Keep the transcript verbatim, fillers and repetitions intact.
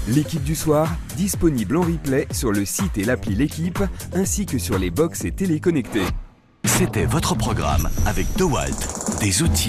L'équipe du soir, disponible en replay sur le site et l'appli L'équipe, ainsi que sur les box et téléconnectés. C'était votre programme avec DeWalt, des outils